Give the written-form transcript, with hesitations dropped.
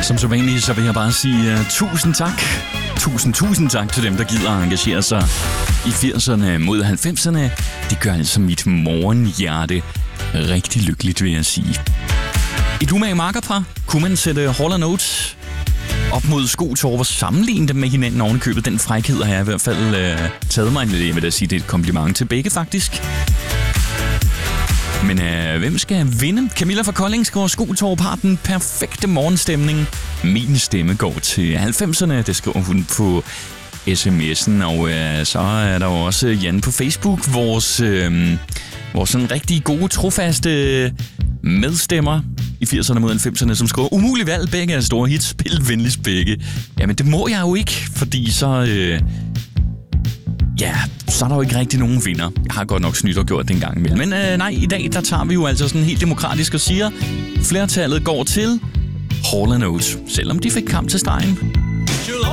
Som så vanligt, så vil jeg bare sige tusind tak. Tusind tak til dem, der gider at engagere sig i 80'erne mod 90'erne. Det gør altså mit morgenhjerte rigtig lykkeligt, vil jeg sige. Et umage makkerpar. Kunne man sætte Hall & Oates op mod Skottorp og sammenligne dem med hinanden oven i købet? Den frækhed har jeg i hvert fald taget mig. Jeg vil da sige, det er et kompliment til begge, faktisk. Men hvem skal vinde? Camilla fra Kolding skriver, Skottorp har den perfekte morgenstemning. Min stemme går til 90'erne. Det skriver hun på sms'en. Og så er der jo også Jan på Facebook. Vores sådan rigtig gode, trofaste medstemmer i 80'erne mod 90'erne, som skriver, umuligt valg, begge er store hits, spil venligst begge. Jamen det må jeg jo ikke, fordi så... så er der jo ikke rigtig nogen vinder. Jeg har godt nok snydt og gjort det en gang imellem. Men nej, i dag, der tager vi jo altså sådan helt demokratisk og siger, flertallet går til Hall & Oates, selvom de fik kamp til stregen.